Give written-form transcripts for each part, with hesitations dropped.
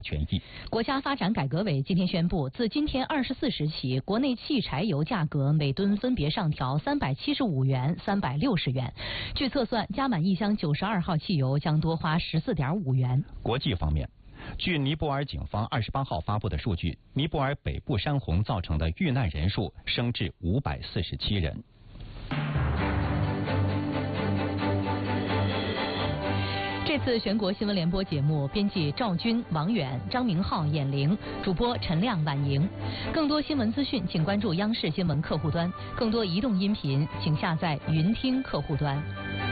权益。 国家发展改革委今天宣布，自今天24时起，国内汽柴油价格每吨分别上调375元、360元。据测算，加满一箱92号汽油将多花14.5元。 国际方面，据尼泊尔警方28号发布的数据，尼泊尔北部山洪造成的遇难人数升至547人。 这次全国新闻联播节目，编辑赵军、王远、张明浩、闫玲，主播陈亮、婉莹。更多新闻资讯，请关注央视新闻客户端；更多移动音频，请下载云听客户端。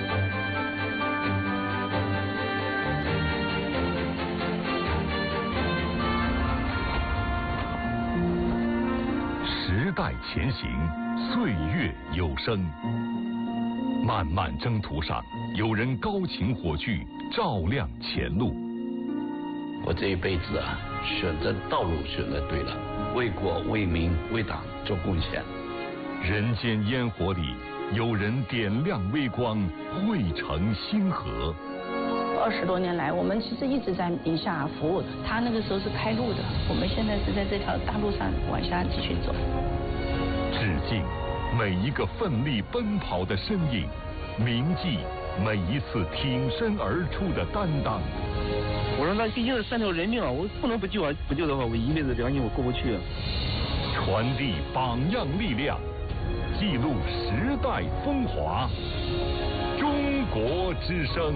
时代前行，岁月有声。漫漫征途上，有人高擎火炬，照亮前路。 我这一辈子啊，选择道路选择对了，为国为民为党做贡献。 人间烟火里，有人点亮微光，汇成星河。 20多年来，我们其实一直在宁夏服务。他那个时候是开路的，我们现在是在这条大路上往下继续走。 致敬每一个奋力奔跑的身影，铭记每一次挺身而出的担当。 我说那毕竟是3条人命啊，我不能不救啊！不救的话，我一辈子良心我过不去啊。 传递榜样力量，记录时代风华。中国之声。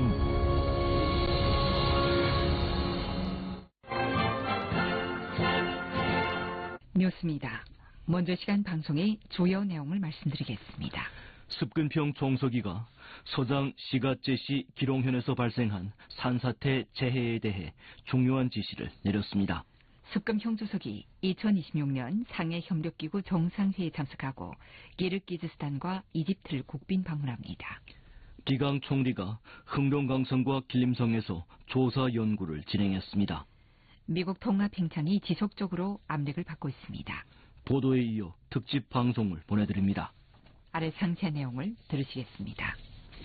뉴스입니다. 먼저 시간 방송의 주요 내용을 말씀드리겠습니다. 습근평 총서기가 서장 시가제시 기롱현에서 발생한 산사태 재해에 대해 중요한 지시를 내렸습니다. 습근평 주석이 2026년 상해 협력기구 정상회의에 참석하고 기르기즈스탄과 이집트를 국빈 방문합니다. 리강 총리가 흥룡강성과 길림성에서 조사 연구를 진행했습니다. 미국 통합행창이 지속적으로 압력을 받고 있습니다. 보도에 이어 특집 방송을 보내드립니다. 아래 상세 내용을 들으시겠습니다.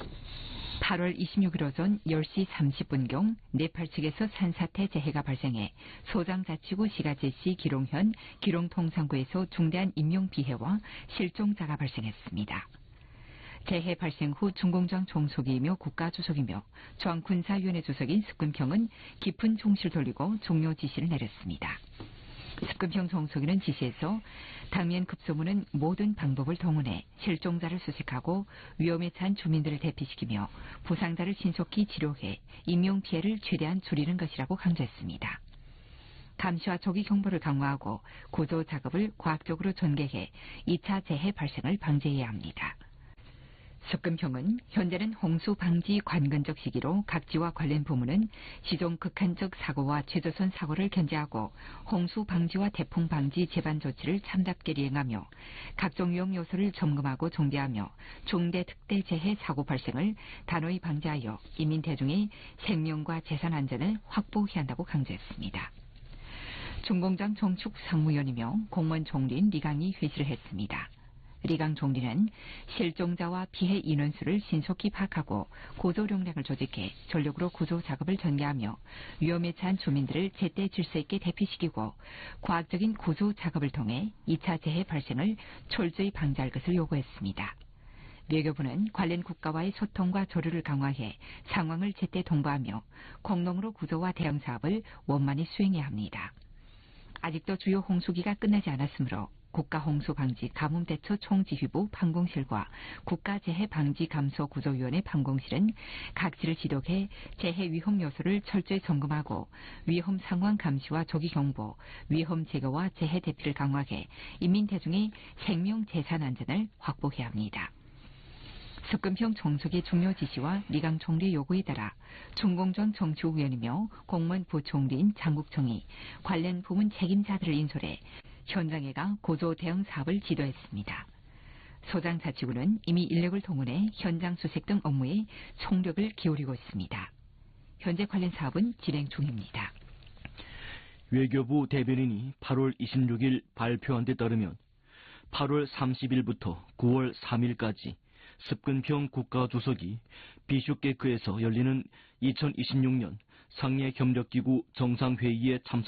8월 26일 오전 10시 30분경 네팔 측에서 산사태 재해가 발생해 소장자치구 시가제시 기롱현, 기롱통상구에서 중대한 인명피해와 실종자가 발생했습니다. 재해 발생 후 중공장 총수기이며 국가주석이며 중앙군사위원회 주석인 습근평은 깊은 총시를 돌리고 종료 지시를 내렸습니다. 습근평 총수기는 지시에서 당면 급소문은 모든 방법을 동원해 실종자를 수색하고 위험에 처한 주민들을 대피시키며 부상자를 신속히 치료해 인명피해를 최대한 줄이는 것이라고 강조했습니다. 감시와 조기 경보를 강화하고 구조 작업을 과학적으로 전개해 2차 재해 발생을 방지해야 합니다. 습근평은 현재는 홍수 방지 관건적 시기로 각지와 관련 부문은 시종 극한적 사고와 최저선 사고를 견제하고 홍수 방지와 태풍 방지 재반 조치를 참답게 이행하며 각종 위험 요소를 점검하고 종대하며 중대 특대 재해 사고 발생을 단호히 방지하여 인민 대중의 생명과 재산 안전을 확보해야 한다고 강조했습니다. 중공장 총축 상무위원이며 공무원 총리인 리강이 회시를 했습니다. 리강 총리는 실종자와 피해 인원수를 신속히 파악하고 구조용량을 조직해 전력으로 구조 작업을 전개하며 위험에 처한 주민들을 제때 질서 있게 대피시키고 과학적인 구조 작업을 통해 2차 재해 발생을 철저히 방지할 것을 요구했습니다. 외교부는 관련 국가와의 소통과 조류를 강화해 상황을 제때 통보하며 공동으로 구조와 대응 사업을 원만히 수행해야 합니다. 아직도 주요 홍수기가 끝나지 않았으므로 국가홍수방지 가뭄대처 총지휘부 판공실과 국가재해방지감소구조위원회 판공실은 각지를 지독해 재해 위험 요소를 철저히 점검하고 위험 상황 감시와 조기 경보, 위험 제거와 재해 대피를 강화해 인민 대중의 생명 재산 안전을 확보해야 합니다. 습근평 총석의 중요 지시와 리강 총리의 요구에 따라 중공정 정치위원이며 공무원 부총리인 장국청이 관련 부문 책임자들을 인솔해 현장에 가 구조 대응 사업을 지도했습니다. 소장자치구는 이미 인력을 동원해 현장 수색 등 업무에 총력을 기울이고 있습니다. 현재 관련 사업은 진행 중입니다. 외교부 대변인이 8월 26일 발표한 데 따르면 8월 30일부터 9월 3일까지 습근평 국가주석이 비슈케크에서 열리는 2026년 상해 협력기구 정상회의에 참석